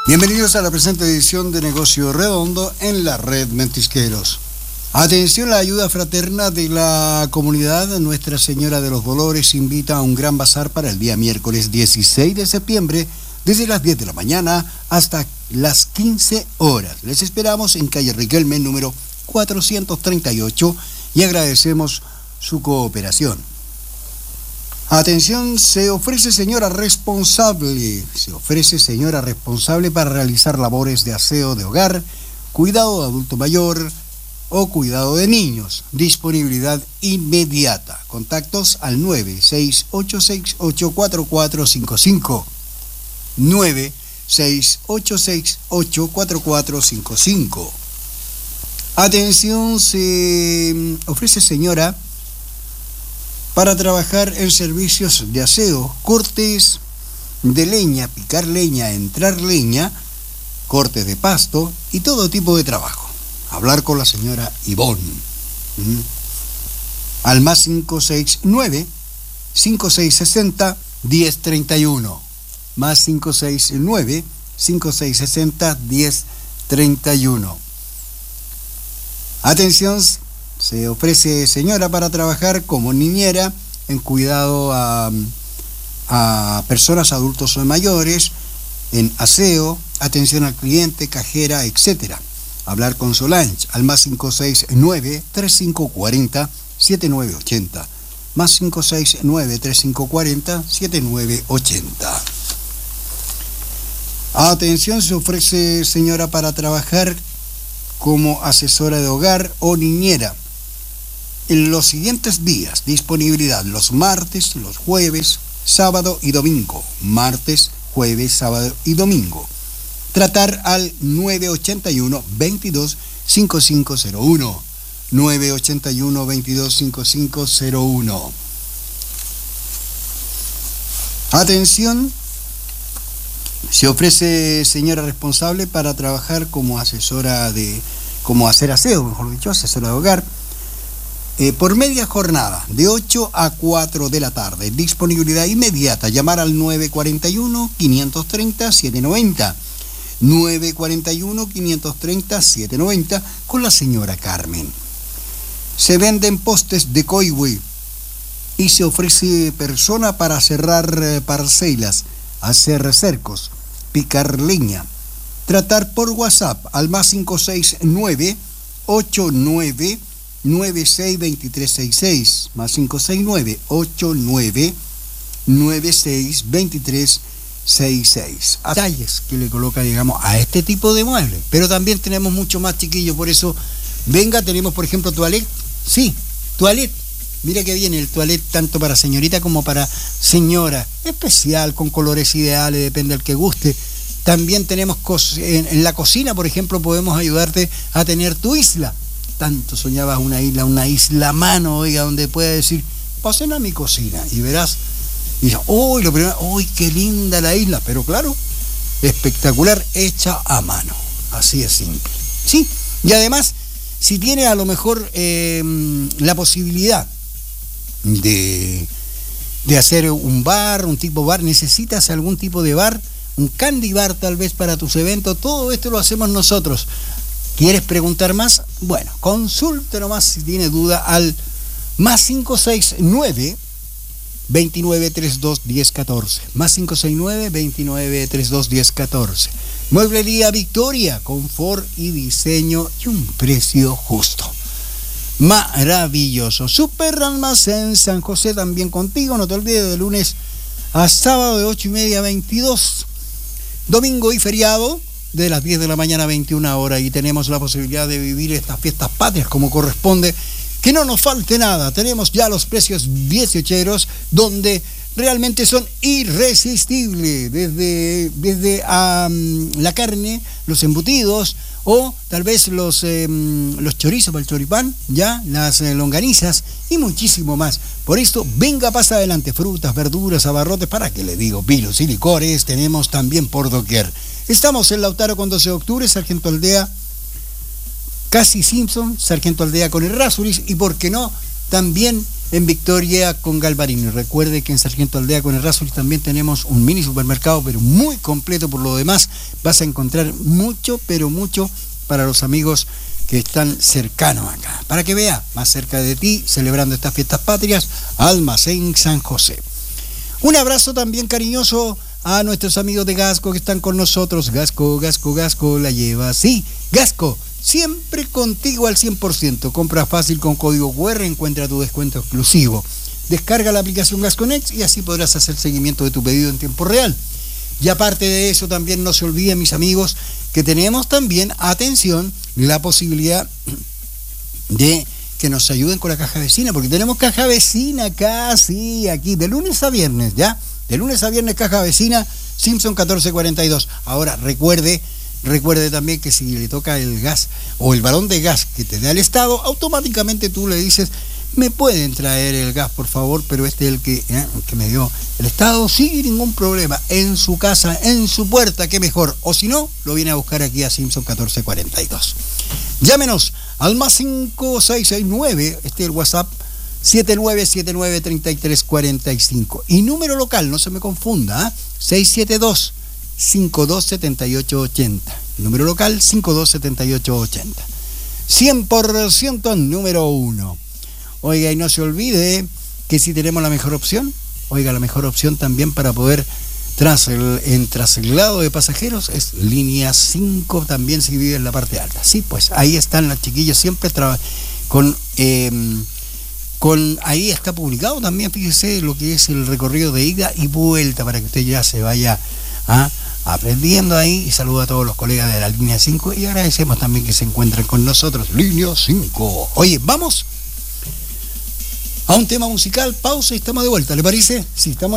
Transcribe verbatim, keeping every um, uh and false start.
Bienvenidos a la presente edición de Negocio Redondo en la red Mentisqueros. Atención, la ayuda fraterna de la comunidad Nuestra Señora de los Dolores invita a un gran bazar para el día miércoles dieciséis de septiembre desde las diez de la mañana hasta las quince horas. Les esperamos en calle Riquelme número cuatrocientos treinta y ocho y agradecemos su cooperación. Atención, se ofrece señora responsable, se ofrece señora responsable para realizar labores de aseo de hogar, cuidado de adulto mayor o cuidado de niños. Disponibilidad inmediata. Contactos al nueve seis ocho seis ocho cuatro cuatro cinco cinco. nueve seis ocho seis ocho cuatro cuatro cinco cinco. Atención, se ofrece señora para trabajar en servicios de aseo, cortes de leña, picar leña, entrar leña, cortes de pasto y todo tipo de trabajo. Hablar con la señora Ivonne. ¿Mm? Al más cinco seis nueve, cinco seis seis cero, diez treinta y uno. Más cinco seis nueve, cinco seis seis cero, diez treinta y uno. Atención, se ofrece señora para trabajar como niñera en cuidado a, a personas adultos o mayores, en aseo, atención al cliente, cajera, etcétera. Hablar con Solange al más cinco seis nueve, tres cinco cuatro cero, siete nueve ocho cero. Más cinco seis nueve, tres cinco cuatro cero, siete nueve ocho cero. Atención, se ofrece señora para trabajar como asesora de hogar o niñera en los siguientes días. Disponibilidad los martes, los jueves, sábado y domingo. Martes, jueves, sábado y domingo. Tratar al nueve ocho uno, veintidós, cincuenta y cinco cero uno. nueve ocho uno, veintidós, cincuenta y cinco cero uno. Atención, se ofrece señora responsable para trabajar como asesora de, como hacer aseo, mejor dicho, asesora de hogar, eh, por media jornada, de ocho a cuatro de la tarde. Disponibilidad inmediata. Llamar al nueve cuatro uno, cinco tres cero, siete nueve cero. nueve cuatro uno, cinco tres cero, siete nueve cero con la señora Carmen. Se venden postes de coihue y se ofrece persona para cerrar parcelas, hacer cercos, picar leña. Tratar por WhatsApp al más cinco seis nueve, ocho nueve nueve seis, dos tres seis seis. Más cinco seis nueve, ocho nueve nueve seis, dos tres seis seis. Detalles que le coloca, digamos, a este tipo de muebles. Pero también tenemos mucho más, chiquillos. Por eso, venga, tenemos por ejemplo toilet. Sí, toilet. Mira que viene el toilet tanto para señorita como para señora. Especial, con colores ideales, depende del que guste. También tenemos en, en la cocina, por ejemplo, podemos ayudarte a tener tu isla. Tanto soñabas una isla, una isla a mano, oiga, donde pueda decir, pasen a mi cocina y verás. Y dices, uy, lo primero, uy, qué linda la isla. Pero claro, espectacular, hecha a mano. Así es simple. Sí, y además, si tiene a lo mejor eh, la posibilidad de, de hacer un bar, un tipo bar, necesitas algún tipo de bar, un candy bar tal vez para tus eventos, todo esto lo hacemos nosotros. ¿Quieres preguntar más? Bueno, consulte nomás si tiene duda al más cinco seis nueve, veintinueve treinta y dos, diez catorce. Más cinco seis nueve, veintinueve treinta y dos, diez catorce. Mueblería Victoria, confort y diseño y un precio justo. Maravilloso. Super Almacén San José también contigo. No te olvides, de lunes a sábado de ocho y media a veintidós. Domingo y feriado de las diez de la mañana a veintiuna horas. Y tenemos la posibilidad de vivir estas fiestas patrias como corresponde. Que no nos falte nada. Tenemos ya los precios dieciocheros donde realmente son irresistibles. Desde, desde um, la carne, los embutidos o tal vez los, eh, los chorizos para el choripán, ya, las eh, longanizas y muchísimo más. Por esto, venga, pasa adelante, frutas, verduras, abarrotes, para que le digo, vinos y licores, tenemos también por doquier. Estamos en Lautaro con doce de octubre, Sargento Aldea, casi Simpson, Sargento Aldea con Errázuriz y, por qué no, también en Victoria con Galvarino. Recuerde que en Sargento Aldea con Errázuriz también tenemos un mini supermercado, pero muy completo por lo demás. Vas a encontrar mucho, pero mucho para los amigos que están cercanos acá. Para que vea, más cerca de ti, celebrando estas fiestas patrias, Almacén San José. Un abrazo también cariñoso a nuestros amigos de Gasco que están con nosotros. Gasco, Gasco, Gasco, la lleva. Sí, Gasco, siempre contigo al cien por ciento. Compra fácil con código cu erre, encuentra tu descuento exclusivo. Descarga la aplicación GasConnect y así podrás hacer seguimiento de tu pedido en tiempo real. Y aparte de eso, también no se olviden, mis amigos, que tenemos también, atención, la posibilidad de que nos ayuden con la caja vecina, porque tenemos caja vecina acá, sí, aquí, de lunes a viernes, ¿ya? De lunes a viernes, caja vecina, Simpson catorce cuarenta y dos. Ahora, recuerde, recuerde también que si le toca el gas o el balón de gas que te da el Estado, automáticamente tú le dices, me pueden traer el gas, por favor, pero este es el que, ¿eh? el que me dio el Estado, sin ningún problema, en su casa, en su puerta, qué mejor. O si no, lo viene a buscar aquí a Simpson catorce cuarenta y dos. Llámenos al más cinco seis seis nueve, este es el WhatsApp, siete nueve siete nueve, tres tres cuatro cinco. Y número local, no se me confunda, ¿eh? seis siete dos, cinco dos siete ocho ocho cero. Número local, cinco dos siete ocho ocho cero. cien por ciento número uno. Oiga, y no se olvide que si tenemos la mejor opción, oiga, la mejor opción también para poder tras el, en traslado de pasajeros es línea cinco, también si vive en la parte alta. Sí, pues ahí están las chiquillas siempre traba- con, eh, con, ahí está publicado también, fíjese, lo que es el recorrido de ida y vuelta para que usted ya se vaya a... aprendiendo ahí, y saludo a todos los colegas de la línea cinco y agradecemos también que se encuentren con nosotros. Línea cinco. Oye, vamos a un tema musical, pausa y estamos de vuelta, ¿le parece? Sí, estamos